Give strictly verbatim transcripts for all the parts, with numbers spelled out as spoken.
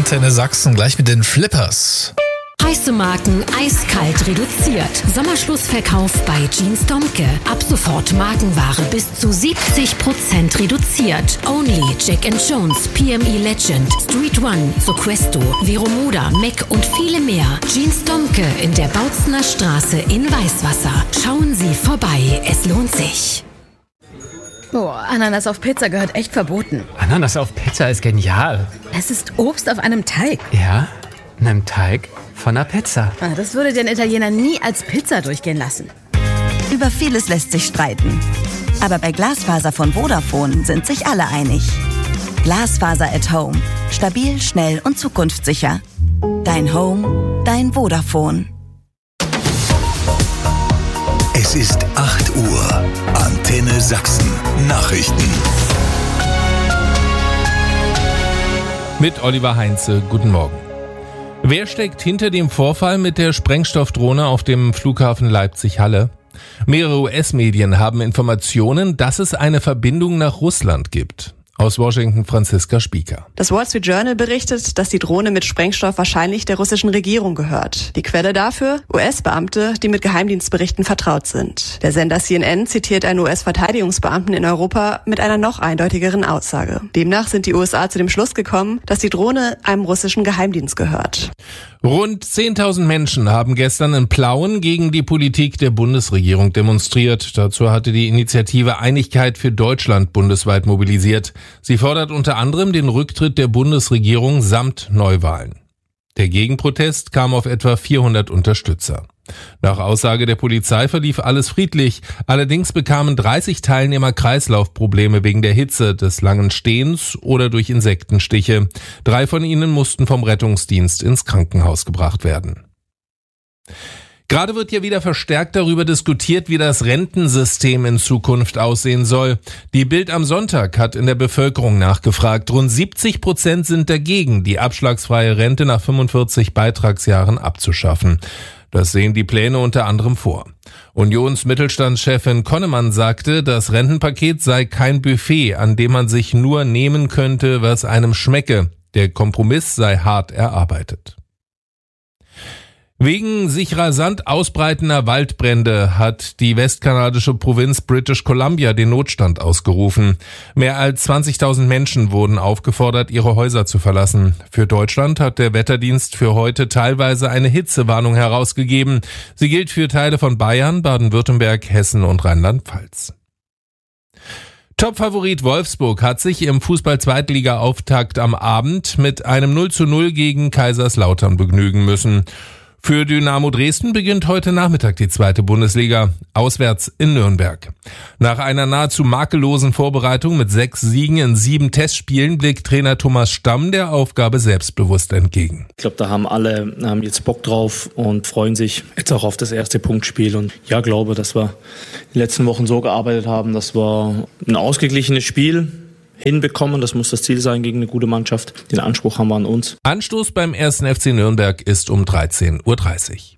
Antenne Sachsen, gleich mit den Flippers. Heiße Marken eiskalt reduziert. Sommerschlussverkauf bei Jeans Domke. Ab sofort Markenware bis zu siebzig Prozent reduziert. Only, Jack and Jones, P M E Legend, Street One, Soquesto, Veromoda, Mac und viele mehr. Jeans Domke in der Bautzener Straße in Weißwasser. Schauen Sie vorbei, es lohnt sich. Boah, Ananas auf Pizza gehört echt verboten. Ananas auf Pizza ist genial. Es ist Obst auf einem Teig. Ja, einem Teig von einer Pizza. Ah, das würde den Italiener nie als Pizza durchgehen lassen. Über vieles lässt sich streiten. Aber bei Glasfaser von Vodafone sind sich alle einig. Glasfaser at Home. Stabil, schnell und zukunftssicher. Dein Home, dein Vodafone. Es ist acht Uhr. Antenne Sachsen. Nachrichten. Mit Oliver Heinze. Guten Morgen. Wer steckt hinter dem Vorfall mit der Sprengstoffdrohne auf dem Flughafen Leipzig-Halle? Mehrere U S-Medien haben Informationen, dass es eine Verbindung nach Russland gibt. Aus Washington Franziska Spieker. Das Wall Street Journal berichtet, dass die Drohne mit Sprengstoff wahrscheinlich der russischen Regierung gehört. Die Quelle dafür? U S-Beamte, die mit Geheimdienstberichten vertraut sind. Der Sender C N N zitiert einen U S-Verteidigungsbeamten in Europa mit einer noch eindeutigeren Aussage. Demnach sind die U S A zu dem Schluss gekommen, dass die Drohne einem russischen Geheimdienst gehört. Rund zehntausend Menschen haben gestern in Plauen gegen die Politik der Bundesregierung demonstriert. Dazu hatte die Initiative Einigkeit für Deutschland bundesweit mobilisiert. Sie fordert unter anderem den Rücktritt der Bundesregierung samt Neuwahlen. Der Gegenprotest kam auf etwa vierhundert Unterstützer. Nach Aussage der Polizei verlief alles friedlich. Allerdings bekamen dreißig Teilnehmer Kreislaufprobleme wegen der Hitze, des langen Stehens oder durch Insektenstiche. Drei von ihnen mussten vom Rettungsdienst ins Krankenhaus gebracht werden. Gerade wird ja wieder verstärkt darüber diskutiert, wie das Rentensystem in Zukunft aussehen soll. Die Bild am Sonntag hat in der Bevölkerung nachgefragt. Rund siebzig Prozent sind dagegen, die abschlagsfreie Rente nach fünfundvierzig Beitragsjahren abzuschaffen. Das sehen die Pläne unter anderem vor. Unions-Mittelstandschefin Konnemann sagte, das Rentenpaket sei kein Buffet, an dem man sich nur nehmen könnte, was einem schmecke. Der Kompromiss sei hart erarbeitet. Wegen sich rasant ausbreitender Waldbrände hat die westkanadische Provinz British Columbia den Notstand ausgerufen. Mehr als zwanzigtausend Menschen wurden aufgefordert, ihre Häuser zu verlassen. Für Deutschland hat der Wetterdienst für heute teilweise eine Hitzewarnung herausgegeben. Sie gilt für Teile von Bayern, Baden-Württemberg, Hessen und Rheinland-Pfalz. Topfavorit Wolfsburg hat sich im Fußball-Zweitliga-Auftakt am Abend mit einem null zu null gegen Kaiserslautern begnügen müssen. Für Dynamo Dresden beginnt heute Nachmittag die zweite Bundesliga, auswärts in Nürnberg. Nach einer nahezu makellosen Vorbereitung mit sechs Siegen in sieben Testspielen blickt Trainer Thomas Stamm der Aufgabe selbstbewusst entgegen. Ich glaube, da haben alle haben jetzt Bock drauf und freuen sich jetzt auch auf das erste Punktspiel. Und ja, glaube, dass wir die letzten Wochen so gearbeitet haben, dass wir ein ausgeglichenes Spiel hinbekommen. Das muss das Ziel sein gegen eine gute Mannschaft. Den Anspruch haben wir an uns. Anstoß beim ersten F C Nürnberg ist um dreizehn Uhr dreißig.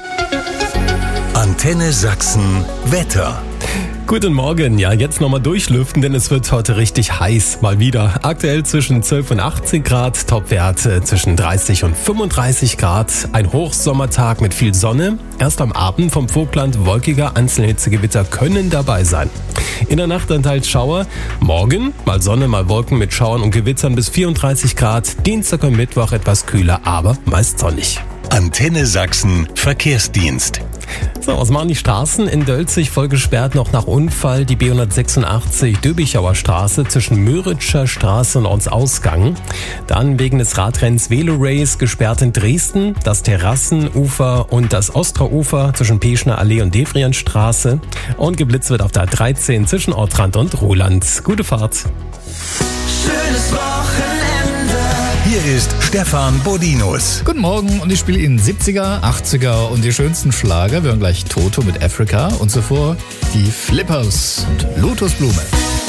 Antenne Sachsen Wetter. Guten Morgen, ja jetzt nochmal durchlüften, denn es wird heute richtig heiß, mal wieder. Aktuell zwischen zwölf und achtzehn Grad, Topwerte zwischen dreißig und fünfunddreißig Grad. Ein Hochsommertag mit viel Sonne. Erst am Abend vom Vogtland wolkiger, einzelne Hitzegewitter können dabei sein. In der Nacht dann teils Schauer. Morgen mal Sonne, mal Wolken mit Schauern und Gewittern bis vierunddreißig Grad. Dienstag und Mittwoch etwas kühler, aber meist sonnig. Antenne Sachsen Verkehrsdienst. So, was machen die Straßen? In Dölzig voll gesperrt noch nach Unfall die B hundertsechsundachtzig Döbichauer Straße zwischen Müritscher Straße und Ortsausgang. Dann wegen des Radrennens Velo Race gesperrt in Dresden das Terrassenufer und das Ostraufer zwischen Peschner Allee und Devrienstraße. Und geblitzt wird auf der A dreizehn zwischen Ortrand und Roland. Gute Fahrt. Schönes Wochenende. Hier ist Stefan Bodinus. Guten Morgen und ich spiele Ihnen siebziger, achtziger und die schönsten Schlager. Wir hören gleich Toto mit Africa und zuvor die Flippers und Lotusblume.